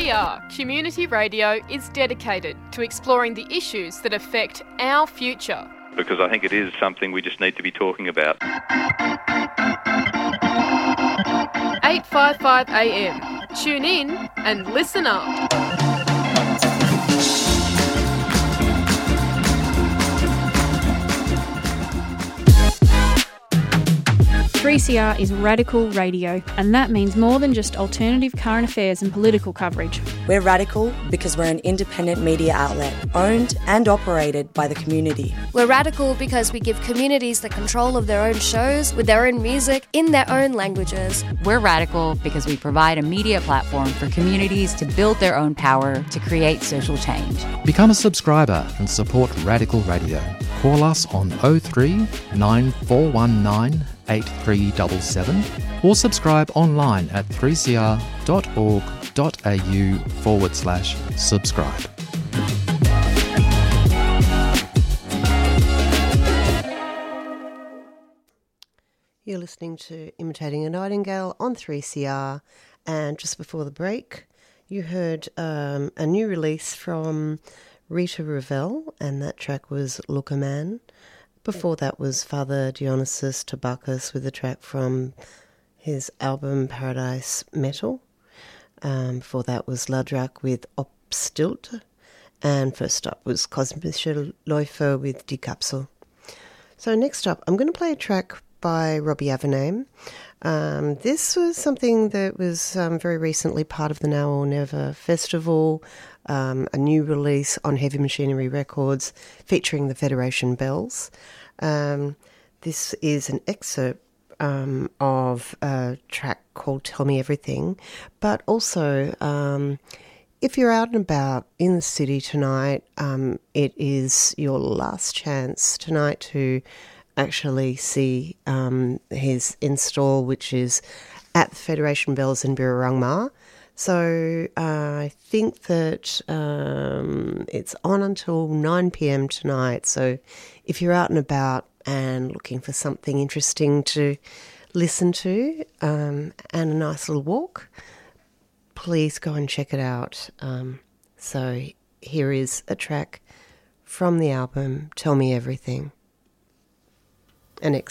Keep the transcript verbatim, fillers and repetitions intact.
three R Community Radio is dedicated to exploring the issues that affect our future. Because I think it is something we just need to be talking about. eight fifty-five A M. Tune in and listen up. three C R is radical radio, and that means more than just alternative current affairs and political coverage. We're radical because we're an independent media outlet, owned and operated by the community. We're radical because we give communities the control of their own shows, with their own music, in their own languages. We're radical because we provide a media platform for communities to build their own power to create social change. Become a subscriber and support Radical Radio. Call us on oh three nine four one nine eight three seven seven or subscribe online at three c r dot org dot a u forward slash subscribe. You're listening to Imitating a Nightingale on three C R, and just before the break you heard um, a new release from Rita Ravel, and that track was Look a Man. Before that was Father Dionysus Tabakis with a track from his album Paradise Metal. Um, before that was Ladrak with Opstilt. And first up was Cosmische Läufer with Die Kapsel. So next up, I'm going to play a track by Robbie Avename. Um, this was something that was um, very recently part of the Now or Never Festival, um, a new release on Heavy Machinery Records featuring the Federation Bells. Um, this is an excerpt um, of a track called Tell Me Everything, but also um, if you're out and about in the city tonight, um, it is your last chance tonight to actually see um, his install, which is at the Federation Bells in Birrarungma. So uh, I think that um, it's on until nine p.m. tonight. So if you're out and about and looking for something interesting to listen to um, and a nice little walk, please go and check it out. Um, so here is a track from the album Tell Me Everything. An